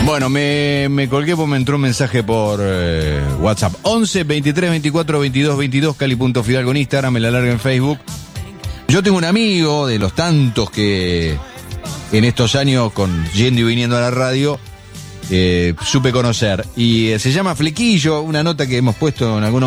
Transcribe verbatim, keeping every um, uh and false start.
Bueno, me, me colgué porque me entró un mensaje por eh, WhatsApp. once, veintitrés, veinticuatro, veintidós, veintidós, Cali.Fidalgo en Instagram, me la larga en Facebook. Yo tengo un amigo de los tantos que en estos años, con yendo y viniendo a la radio, eh, supe conocer. Y eh, se llama Flequillo, una nota que hemos puesto en algunos